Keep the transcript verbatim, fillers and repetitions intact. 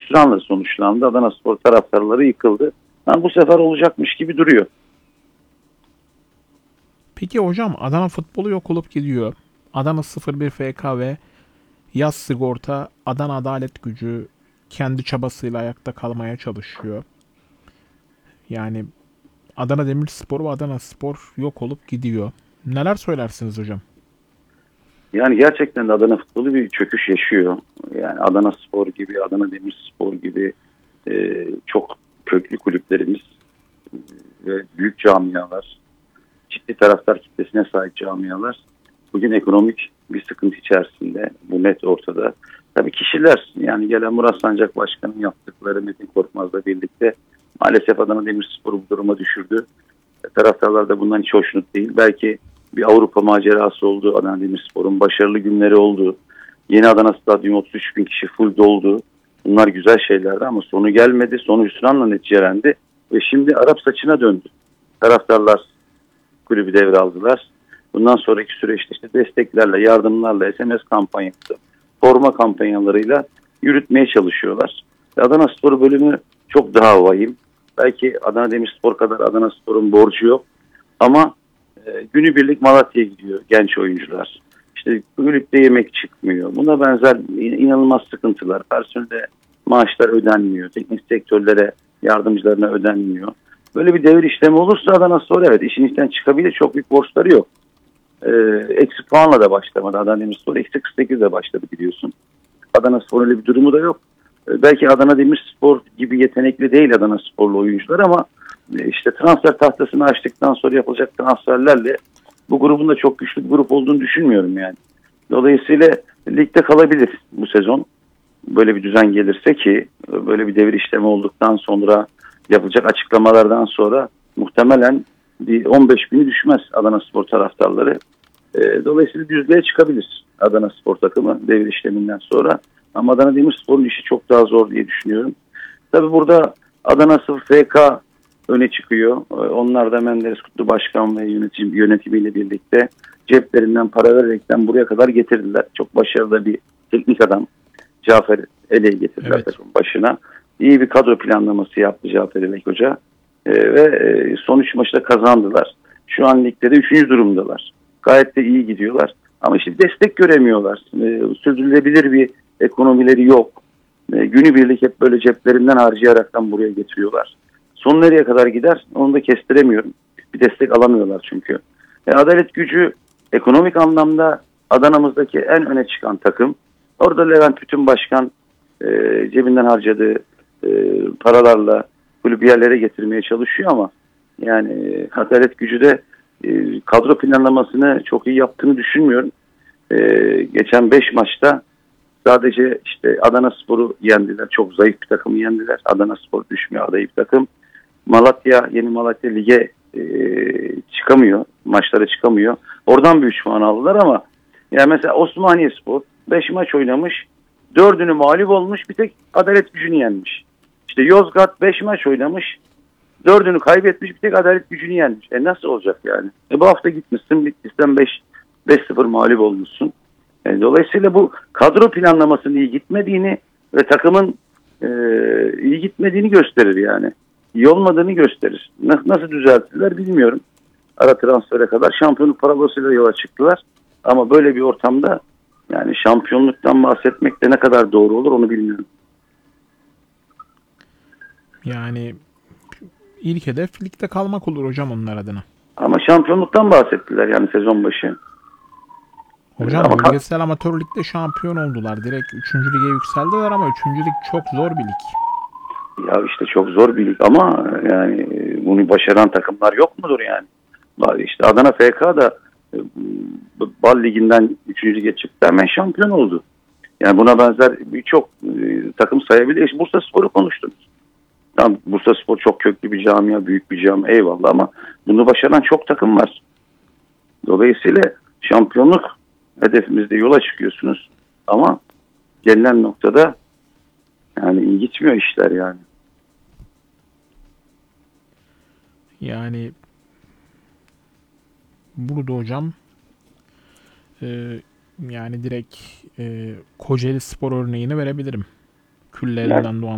hüsranla sonuçlandı. Adanaspor taraftarları yıkıldı. Yani bu sefer olacakmış gibi duruyor. Peki hocam, Adana futbolu yok olup gidiyor. Adana sıfır bir F K ve Yaz Sigorta, Adana Adalet Gücü kendi çabasıyla ayakta kalmaya çalışıyor. Yani Adana Demirspor ve Adana Spor yok olup gidiyor. Neler söylersiniz hocam? Yani gerçekten de Adana futbolu bir çöküş yaşıyor. Yani Adana Spor gibi, Adana Demirspor gibi e, çok köklü kulüplerimiz ve büyük camialar, ciddi taraftar kitlesine sahip camialar bugün ekonomik bir sıkıntı içerisinde. Bu net ortada. Tabii kişiler, yani gelen Murat Sancak Başkan'ın yaptıkları, Metin Korkmaz'la birlikte maalesef Adana Demirspor'u bu duruma düşürdü. Taraftarlar da bundan hiç hoşnut değil. Belki bir Avrupa macerası oldu. Adana Demirspor'un başarılı günleri oldu. Yeni Adana Stadyumu otuz üç bin kişi full doldu. Bunlar güzel şeylerdi ama sonu gelmedi. Sonu hüsranla neticelendi. Ve şimdi Arap saçına döndü. Taraftarlar kulübü devraldılar. Bundan sonraki süreçte işte desteklerle, yardımlarla, S M S kampanyası, forma kampanyalarıyla yürütmeye çalışıyorlar. Adana Spor bölümü çok daha vahim. Belki Adana Demirspor kadar Adana Spor'un borcu yok. Ama e, günübirlik Malatya'ya gidiyor genç oyuncular. İşte kulüpte yemek çıkmıyor. Buna benzer inanılmaz sıkıntılar. Personelde maaşlar ödenmiyor. Teknik sektörlere, yardımcılarına ödenmiyor. Böyle bir devir işlemi olursa Adana Spor evet işin içinden çıkabilir. Çok büyük borçları yok. E, eksi puanla da başlamadı. Adana Demirspor eksi kırk sekizle başladı biliyorsun. Adana Spor öyle bir durumu da yok. E, belki Adana Demirspor gibi yetenekli değil Adana Sporlu oyuncular ama e, işte transfer tahtasını açtıktan sonra yapılacak transferlerle bu grubun da çok güçlü bir grup olduğunu düşünmüyorum yani. Dolayısıyla ligde kalabilir bu sezon. Böyle bir düzen gelirse ki böyle bir devir işlemi olduktan sonra yapılacak açıklamalardan sonra muhtemelen bir on beş bini düşmez Adana Spor taraftarları. E, dolayısıyla düzlüğe çıkabilir Adana Spor takımı devir işleminden sonra. Ama Adana Demirspor'un işi çok daha zor diye düşünüyorum. Tabii burada Adana sıfır F K öne çıkıyor. E, onlar da Menderes Kutlu Başkan ve yönetim, yönetimiyle birlikte ceplerinden para vererekten buraya kadar getirdiler. Çok başarılı bir teknik adam. Cafer Ele'yi getirdiler Evet. takım başına. İyi bir kadro planlaması yaptı Cafer Elek Hoca. E, ve e, son üç maçta kazandılar. Şu an ligde de üçüncü durumdalar. Gayet de iyi gidiyorlar. Ama işte destek göremiyorlar. E, sürdürülebilir bir ekonomileri yok. E, günübirlik hep böyle ceplerinden harcayaraktan buraya getiriyorlar. Son nereye kadar gider onu da kestiremiyorum. Bir destek alamıyorlar çünkü. E, Adalet Gücü ekonomik anlamda Adana'mızdaki en öne çıkan takım. Orada Levent Bütün Başkan e, cebinden harcadığı e, paralarla kulübü yerlere getirmeye çalışıyor ama yani e, Adalet Gücü de e, kadro planlamasını çok iyi yaptığını düşünmüyorum. E, geçen beş maçta sadece işte Adana Spor'u yendiler. Çok zayıf bir takımı yendiler. Adana Spor düşmüyor, adayı bir takım. Malatya, Yeni Malatya lige e, çıkamıyor. Maçlara çıkamıyor. Oradan bir üç puan aldılar ama yani mesela Osmaniye-Spor beş maç oynamış. dördünü mağlup olmuş. Bir tek Adalet Gücü'nü yenmiş. İşte Yozgat beş maç oynamış. dördünü kaybetmiş. Bir tek Adalet Gücü'nü yenmiş. E nasıl olacak yani? E bu hafta gitmişsin. Bitlis'ten beş sıfır mağlup olmuşsun. Yani dolayısıyla bu kadro planlamasının iyi gitmediğini ve takımın e, iyi gitmediğini gösterir yani. İyi olmadığını gösterir. Nasıl, nasıl düzelttiler bilmiyorum. Ara transfere kadar şampiyonluk parolasıyla yola çıktılar. Ama böyle bir ortamda yani şampiyonluktan bahsetmek de ne kadar doğru olur onu bilmiyorum. Yani ilk hedef ligde kalmak olur hocam onlar adına. Ama şampiyonluktan bahsettiler yani sezon başı. Hocam Ama bölgesel amatör ligde şampiyon oldular. Direkt üçüncü lige yükseldiler ama üçüncü lig çok zor bir lig. ya işte çok zor bir lig ama yani bunu başaran takımlar yok mudur yani? İşte Adana F K da Bal Ligi'nden üçüncü lige çıktı hemen şampiyon oldu. Yani buna benzer birçok e, takım sayabiliriz. Bursa Spor'u konuştunuz. Tamam, Bursa Spor çok köklü bir camia, büyük bir camia eyvallah ama bunu başaran çok takım var. Dolayısıyla şampiyonluk hedefimizde yola çıkıyorsunuz ama gelinen noktada yani iyi gitmiyor işler yani. Yani burada hocam e, yani direkt e, Kocaeli Spor örneğini verebilirim. Yani Küllerinden doğan